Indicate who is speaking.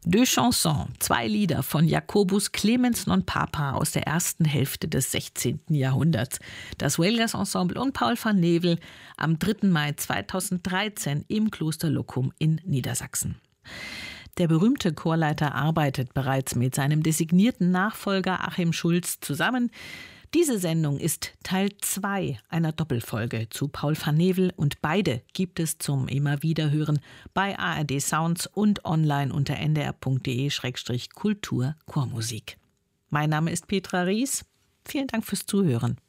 Speaker 1: Deux Chansons, 2 Lieder von Jacobus Clemens non Papa aus der ersten Hälfte des 16. Jahrhunderts. Das Huelgas Ensemble und Paul van Nevel am 3. Mai 2013 im Kloster Loccum in Niedersachsen. Der berühmte Chorleiter arbeitet bereits mit seinem designierten Nachfolger Achim Schulz zusammen. Diese Sendung ist Teil 2 einer Doppelfolge zu Paul van Nevel und beide gibt es zum immer wieder hören bei ARD Sounds und online unter ndr.de/kultur-chormusik. Mein Name ist Petra Ries. Vielen Dank fürs Zuhören.